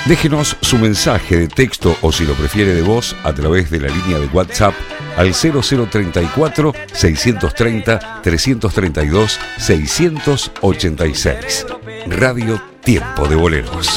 Déjenos su mensaje de texto o si lo prefiere de voz a través de la línea de WhatsApp al 0034 630 332 686. Radio Tiempo de Boleros.